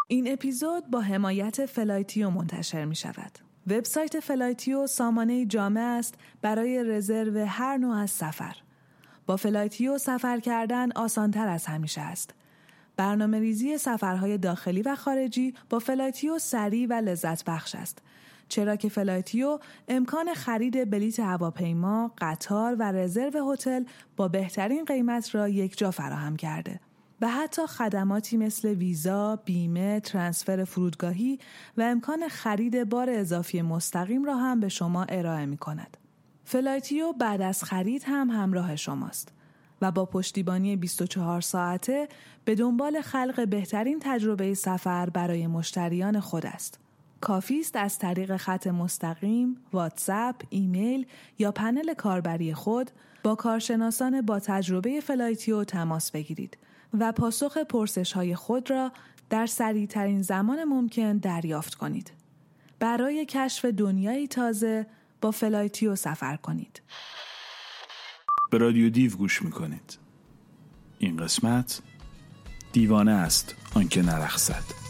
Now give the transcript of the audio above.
این اپیزود با حمایت فلایتیو منتشر می شود. وبسایت فلایتیو سامانه جامع است برای رزرو هر نوع از سفر. با فلایتیو سفر کردن آسان‌تر از همیشه است. برنامه‌ریزی سفرهای داخلی و خارجی با فلایتیو سریع و لذت بخش است. چرا که فلایتیو امکان خرید بلیط هواپیما، قطار و رزرو هتل با بهترین قیمت را یکجا فراهم کرده. و حتی خدماتی مثل ویزا، بیمه، ترانسفر فرودگاهی و امکان خرید بار اضافی مستقیم را هم به شما ارائه می کند. فلایتیو بعد از خرید هم همراه شماست و با پشتیبانی 24 ساعته به دنبال خلق بهترین تجربه سفر برای مشتریان خود است. کافی است از طریق خط مستقیم، واتساپ، ایمیل یا پنل کاربری خود با کارشناسان با تجربه فلایتیو تماس بگیرید و پاسخ پرسش‌های خود را در سریع‌ترین زمان ممکن دریافت کنید. برای کشف دنیایی تازه با فلایتیو سفر کنید. به رادیو دیو گوش میکنید. این قسمت دیوانه است آنکه نرقصد.